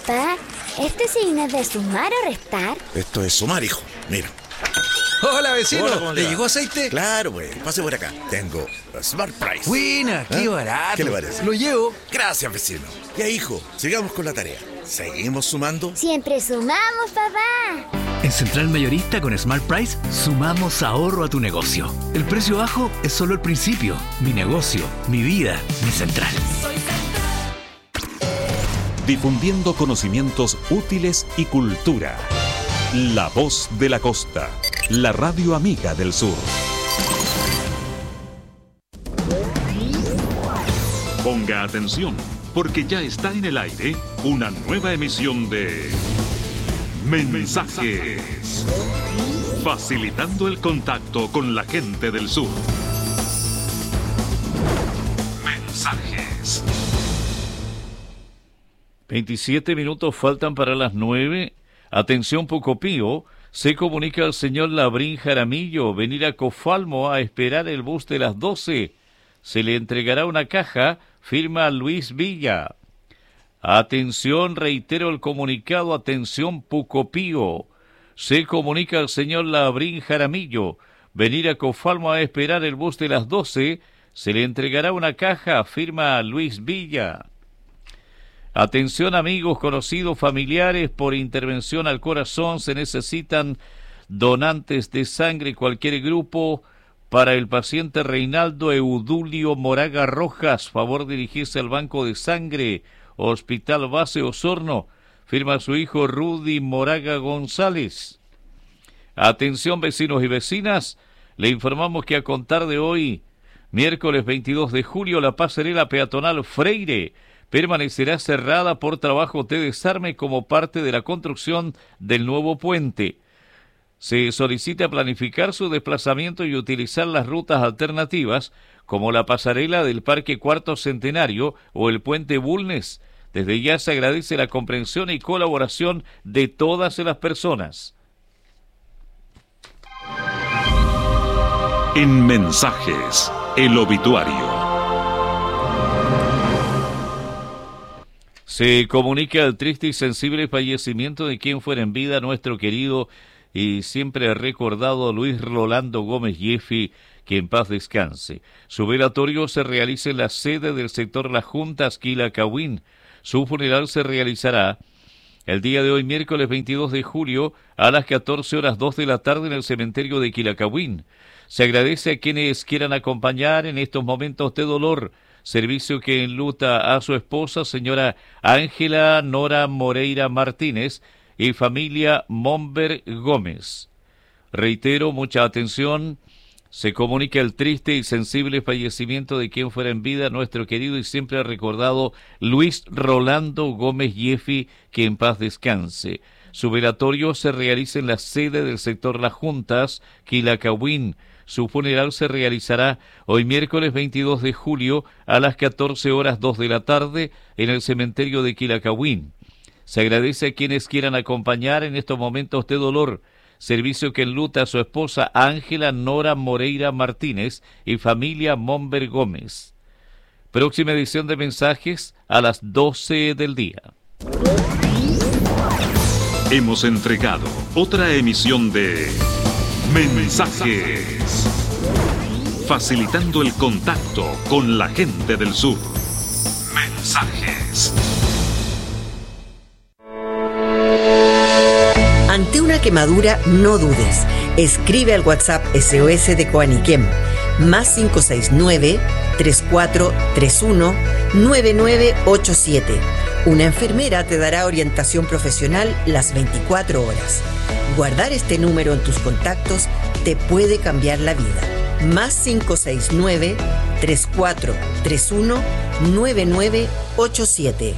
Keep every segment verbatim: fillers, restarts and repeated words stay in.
Papá, ¿este signo es de sumar o restar? Esto es sumar, hijo. Mira. Hola, vecino. Hola, ¿cómo le ¿Le va? llegó aceite? Claro, pues. Pase por acá. Tengo Smart Price. Buena, qué ¿Eh? barato. ¿Qué le parece? Lo llevo. Gracias, vecino. Ya, hijo, sigamos con la tarea. ¿Seguimos sumando? Siempre sumamos, papá. En Central Mayorista con Smart Price sumamos ahorro a tu negocio. El precio bajo es solo el principio. Mi negocio, mi vida, mi Central. Difundiendo conocimientos útiles y cultura. La Voz de la Costa, la radio amiga del sur. Ponga atención, porque ya está en el aire una nueva emisión de Mensajes, facilitando el contacto con la gente del sur. Mensajes. veintisiete minutos faltan para las nueve. Atención, Pocopío. Se comunica al señor Labrín Jaramillo venir a Cofalmo a esperar el bus de las doce. Se le entregará una caja, firma Luis Villa. Atención, reitero el comunicado, atención, Pocopío. Se comunica al señor Labrín Jaramillo venir a Cofalmo a esperar el bus de las doce. Se le entregará una caja, firma Luis Villa. Atención, amigos, conocidos, familiares, por intervención al corazón se necesitan donantes de sangre, cualquier grupo, para el paciente Reinaldo Eudulio Moraga Rojas. Favor dirigirse al Banco de Sangre, Hospital Base Osorno. Firma su hijo Rudy Moraga González. Atención, vecinos y vecinas, le informamos que a contar de hoy, miércoles veintidós de julio, la pasarela peatonal Freire permanecerá cerrada por trabajos de desarme como parte de la construcción del nuevo puente. Se solicita planificar su desplazamiento y utilizar las rutas alternativas como la pasarela del Parque Cuarto Centenario o el puente Bulnes. Desde ya se agradece la comprensión y colaboración de todas las personas. En Mensajes, el obituario. Se comunica el triste y sensible fallecimiento de quien fuera en vida nuestro querido y siempre recordado Luis Rolando Gómez Yeffi, que en paz descanse. Su velatorio se realiza en la sede del sector Las Juntas, Quilacahuín. Su funeral se realizará el día de hoy, miércoles veintidós de julio, a las catorce horas dos de la tarde en el cementerio de Quilacahuín. Se agradece a quienes quieran acompañar en estos momentos de dolor, servicio que enluta a su esposa, señora Ángela Nora Moreira Martínez, y familia Momber Gómez. Reitero, mucha atención, se comunica el triste y sensible fallecimiento de quien fuera en vida nuestro querido y siempre recordado Luis Rolando Gómez Yeffi, que en paz descanse. Su velatorio se realiza en la sede del sector Las Juntas, Quilacahuín. Su funeral se realizará hoy miércoles veintidós de julio a las catorce horas dos de la tarde en el cementerio de Quilacahuín. Se agradece a quienes quieran acompañar en estos momentos de dolor, servicio que enluta a su esposa Ángela Nora Moreira Martínez y familia Momber Gómez. Próxima edición de Mensajes a las doce del día. Hemos entregado otra emisión de Mensajes, facilitando el contacto con la gente del sur. Mensajes. Ante una quemadura, no dudes. Escribe al WhatsApp S O S de Coaniquem, más cinco seis nueve, tres cuatro tres uno, nueve nueve ocho siete. Una enfermera te dará orientación profesional las veinticuatro horas. Guardar este número en tus contactos te puede cambiar la vida. Más cinco seis nueve, tres cuatro tres uno, nueve nueve ocho siete.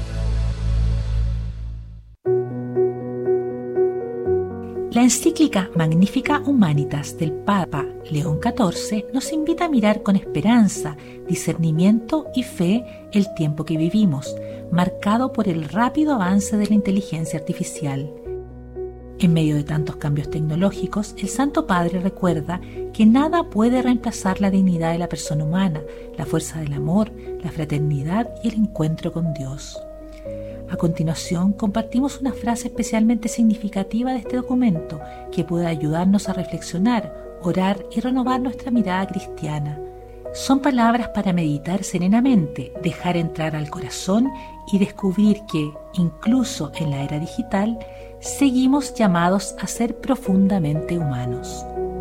La encíclica Magnificat Humanitas del Papa León catorce nos invita a mirar con esperanza, discernimiento y fe el tiempo que vivimos, marcado por el rápido avance de la inteligencia artificial. En medio de tantos cambios tecnológicos, el Santo Padre recuerda que nada puede reemplazar la dignidad de la persona humana, la fuerza del amor, la fraternidad y el encuentro con Dios. A continuación, compartimos una frase especialmente significativa de este documento que puede ayudarnos a reflexionar, orar y renovar nuestra mirada cristiana. Son palabras para meditar serenamente, dejar entrar al corazón y descubrir que, incluso en la era digital, seguimos llamados a ser profundamente humanos.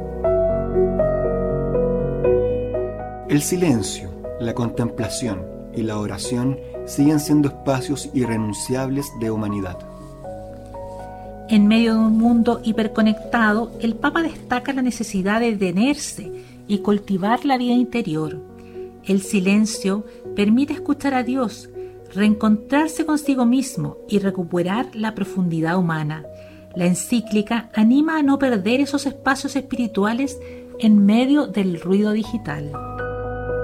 El silencio, la contemplación y la oración siguen siendo espacios irrenunciables de humanidad. En medio de un mundo hiperconectado, el Papa destaca la necesidad de detenerse y cultivar la vida interior. El silencio permite escuchar a Dios, reencontrarse consigo mismo y recuperar la profundidad humana. La encíclica anima a no perder esos espacios espirituales en medio del ruido digital.